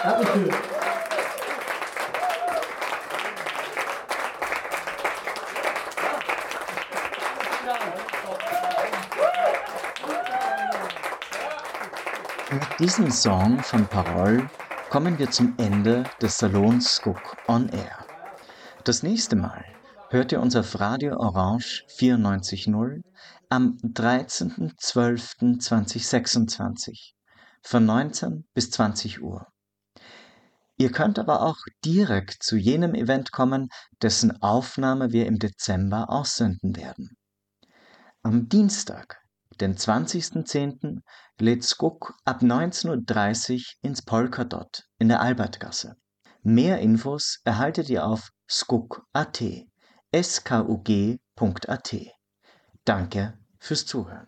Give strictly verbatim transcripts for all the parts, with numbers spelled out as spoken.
Dankeschön. Mit diesem Song von Parole kommen wir zum Ende des Salons Skook on Air. Das nächste Mal hört ihr uns auf Radio Orange vierundneunzig Komma null am dreizehnten zwölften zweitausendsechsundzwanzig von neunzehn bis zwanzig Uhr. Ihr könnt aber auch direkt zu jenem Event kommen, dessen Aufnahme wir im Dezember aussenden werden. Am Dienstag, den zwanzigsten zehnten lädt Skook ab neunzehn Uhr dreißig ins Polkadot in der Albertgasse. Mehr Infos erhaltet ihr auf skug punkt at, s k u g punkt a t. Danke fürs Zuhören.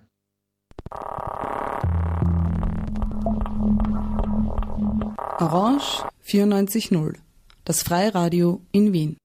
Orange vierundneunzig Komma null, das Freiradio in Wien.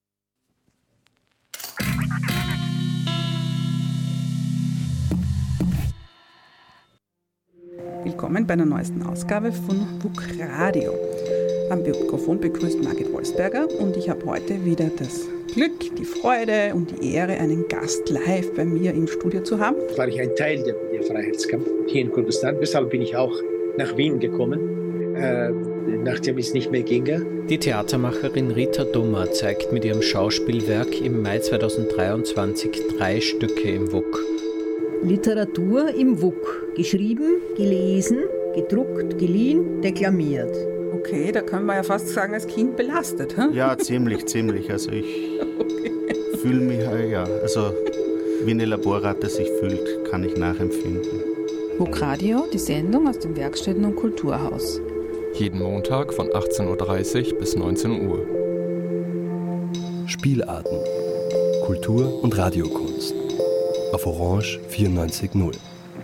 Willkommen bei einer neuesten Ausgabe von W U K Radio. Am Mikrofon begrüßt Margit Wolfsberger und ich habe heute wieder das Glück, die Freude und die Ehre, einen Gast live bei mir im Studio zu haben. War ich ein Teil der, der Freiheitskampf hier in Kurdistan. Deshalb bin ich auch nach Wien gekommen, äh, nachdem es nicht mehr ging. Die Theatermacherin Rita Dummer zeigt mit ihrem Schauspielwerk im Mai zweitausenddreiundzwanzig drei Stücke im W U K. Literatur im W U K. Geschrieben, gelesen, gedruckt, geliehen, deklamiert. Okay, da können wir ja fast sagen, als Kind belastet. Hm? Ja, ziemlich, ziemlich. Also ich okay. fühle mich, ja, also wie eine Laborratte sich fühlt, kann ich nachempfinden. W U K Radio, die Sendung aus dem Werkstätten- und Kulturhaus. Jeden Montag von achtzehn Uhr dreißig bis neunzehn Uhr. Spielarten. Kultur- und Radiokunst. Auf Orange vierundneunzig Komma null.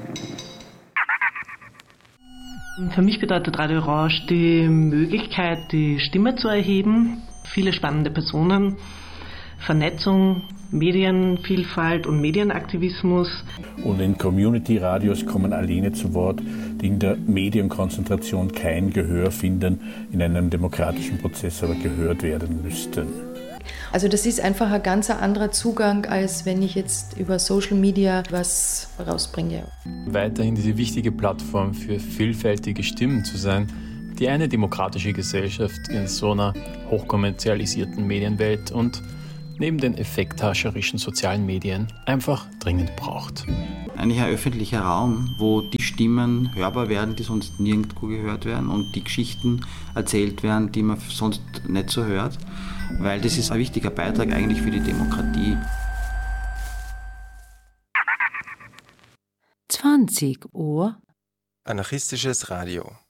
Für mich bedeutet Radio Orange die Möglichkeit, die Stimme zu erheben, viele spannende Personen, Vernetzung, Medienvielfalt und Medienaktivismus. Und in Community-Radios kommen alleine zu Wort, die in der Medienkonzentration kein Gehör finden, in einem demokratischen Prozess aber gehört werden müssten. Also das ist einfach ein ganz anderer Zugang, als wenn ich jetzt über Social Media was rausbringe. Weiterhin diese wichtige Plattform für vielfältige Stimmen zu sein, die eine demokratische Gesellschaft in so einer hochkommerzialisierten Medienwelt und neben den effekthascherischen sozialen Medien einfach dringend braucht. Eigentlich ein öffentlicher Raum, wo die Stimmen hörbar werden, die sonst nirgendwo gehört werden und die Geschichten erzählt werden, die man sonst nicht so hört, weil das ist ein wichtiger Beitrag eigentlich für die Demokratie. zwanzig Uhr Anarchistisches Radio.